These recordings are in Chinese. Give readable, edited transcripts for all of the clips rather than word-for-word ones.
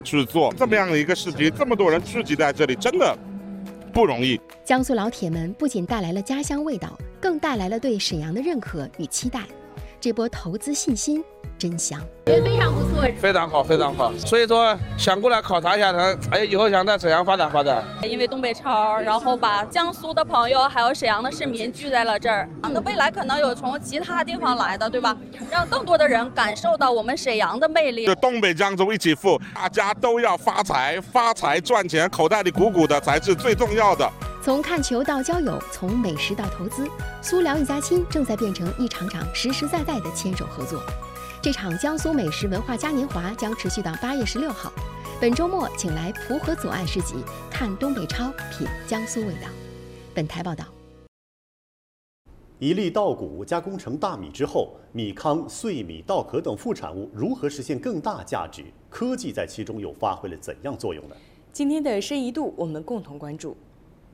制作这么样的一个市集，这么多人聚集在这里，真的不容易。 江苏老铁们不仅带来了家乡味道，更带来了对沈阳的认可与期待。这波投资信心真香， 也非常不错， 非常好，非常好。所以说想过来考察一下他，以后想在沈阳发展发展。 因为东北超，然后把江苏的朋友还有沈阳的市民聚在了这儿。那未来可能有从其他地方来的，对吧？让更多的人感受到我们沈阳的魅力。 就东北江州一起富，大家都要发财，发财赚钱，口袋里鼓鼓的才是最重要的。 从看球到交友，从美食到投资，苏辽一家亲正在变成一场场实实在在的牵手合作。这场江苏美食文化嘉年华将持续到8月16号。本周末请来蒲河左岸市集，看东北超，品江苏味道。本台报道。 一粒稻谷加工成大米之后，米糠、碎米、稻壳等副产物如何实现更大价值？科技在其中又发挥了怎样作用呢？ 今天的深一度，我们共同关注。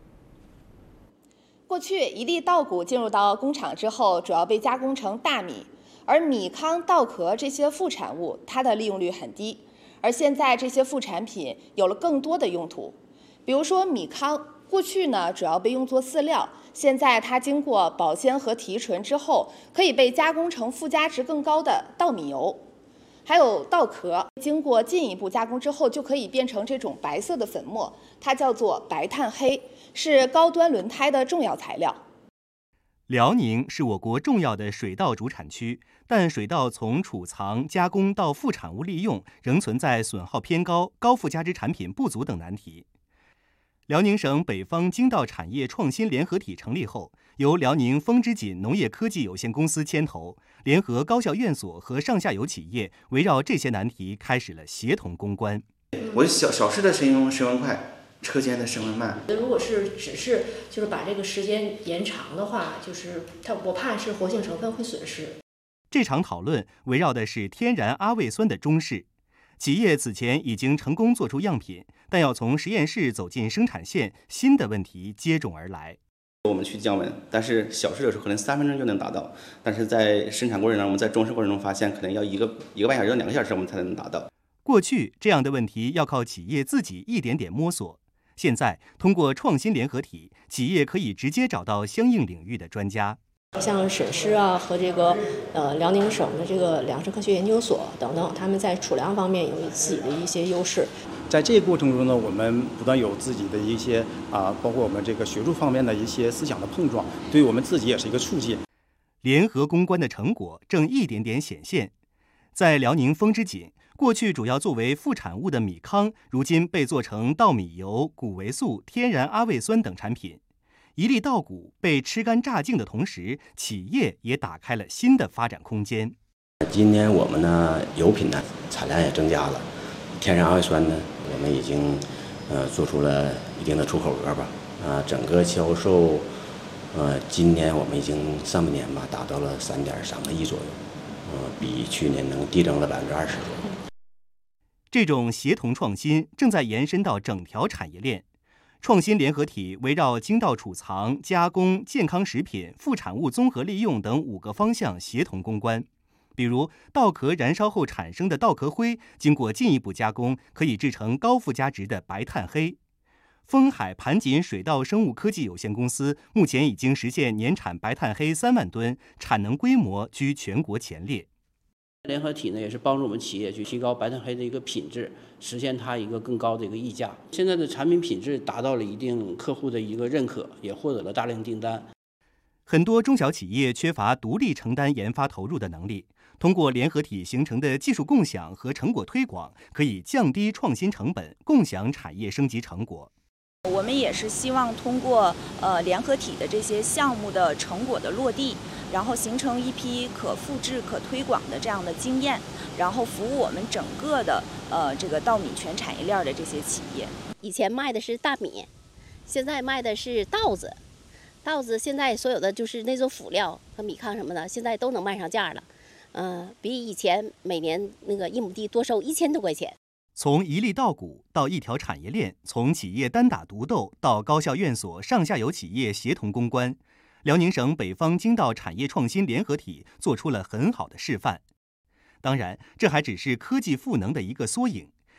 过去，一粒稻谷进入到工厂之后，主要被加工成大米，而米糠、稻壳这些副产物，它的利用率很低。而现在，这些副产品有了更多的用途，比如说米糠，过去呢主要被用作饲料，现在它经过保鲜和提纯之后，可以被加工成附加值更高的稻米油。还有稻壳，经过进一步加工之后，就可以变成这种白色的粉末，它叫做白炭黑，是高端轮胎的重要材料。 辽宁是我国重要的水稻主产区，但水稻从储藏、加工到副产物利用，仍存在损耗偏高、高附加值产品不足等难题。辽宁省北方精稻产业创新联合体成立后，由辽宁风之锦农业科技有限公司牵头，联合高校院所和上下游企业，围绕这些难题开始了协同攻关。 我小事的升温快，车间的升温慢。 如果是只是把这个时间延长的话，我怕是活性成分会损失。 这场讨论围绕的是天然阿魏酸的中试。企业此前已经成功做出样品，但要从实验室走进生产线，新的问题接踵而来。 我们去降温，但是小试的时候可能3分钟就能达到，但是在生产过程中，我们在装饰过程中发现，可能要一个半小时到2个小时，我们才能达到。 过去这样的问题要靠企业自己一点点摸索，现在通过创新联合体，企业可以直接找到相应领域的专家。 像沈师啊和辽宁省的粮食科学研究所等等，他们在储粮方面有自己的一些优势。 在这个过程中呢，我们不断有自己的一些包括我们学术方面的一些思想的碰撞，对于我们自己也是一个促进。 联合攻关的成果正一点点显现。在辽宁风之锦，过去主要作为副产物的米糠，如今被做成稻米油、谷维素、天然阿魏酸等产品。一粒稻谷被吃干榨净的同时，企业也打开了新的发展空间。 今年我们呢油品呢产量也增加了，天然阿魏酸呢我们已经做出了一定的出口额吧，整个销售今年我们已经上半年吧达到了3.3个亿左右，比去年能递增了20%左右。 这种协同创新正在延伸到整条产业链。创新联合体围绕精稻储藏、加工、健康食品、副产物综合利用等5个方向协同攻关。比如，稻壳燃烧后产生的稻壳灰，经过进一步加工，可以制成高附加值的白炭黑。丰海盘锦水稻生物科技有限公司目前已经实现年产白炭黑3万吨，产能规模居全国前列。 联合体呢，也是帮助我们企业去提高白炭黑的一个品质，实现它一个更高的一个溢价。现在的产品品质达到了一定客户的一个认可，也获得了大量订单。 很多中小企业缺乏独立承担研发投入的能力，通过联合体形成的技术共享和成果推广，可以降低创新成本，共享产业升级成果。 我们也是希望通过联合体的这些项目的成果的落地，然后形成一批可复制、可推广的这样的经验，然后服务我们整个的这个稻米全产业链的这些企业。 以前卖的是大米，现在卖的是稻子。稻子现在所有的就是那种辅料和米糠什么的，现在都能卖上价了。比以前每年1亩地多收1000多块钱。 从一粒稻谷到一条产业链，从企业单打独斗到高校院所、上下游企业协同攻关，辽宁省北方精稻产业创新联合体做出了很好的示范。当然，这还只是科技赋能的一个缩影。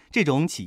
这种企